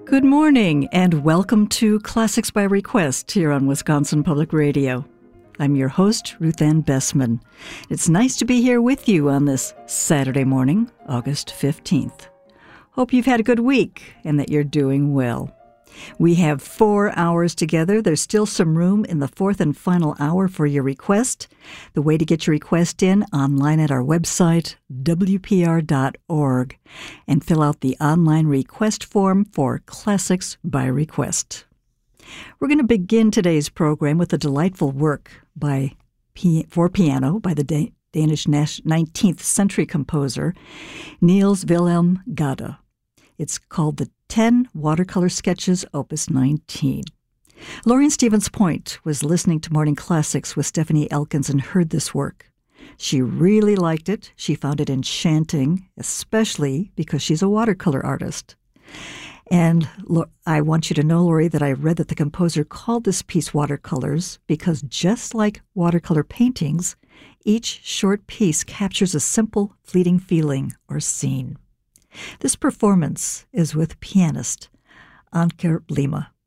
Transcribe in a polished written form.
Good morning, and welcome to Classics by Request here on Wisconsin Public Radio. I'm your host, Ruth Ann Bessman. It's nice to be here with you on this Saturday morning, August 15th. Hope you've had a good week and that you're doing well. We have 4 hours together. There's still some room in the fourth and final hour for your request. The way to get your request in, online at our website, wpr.org, and fill out the online request form for Classics by Request. We're going to begin today's program with a delightful work for piano by the Danish 19th century composer Niels Wilhelm Gade. It's called the 10 Watercolor Sketches, Opus 19. Lorien Stevens-Point was listening to Morning Classics with Stephanie Elkins and heard this work. She really liked it. She found it enchanting, especially because she's a watercolor artist. And I want you to know, Lori, that I read that the composer called this piece watercolors because just like watercolor paintings, each short piece captures a simple, fleeting feeling or scene. This performance is with pianist Anker Lima.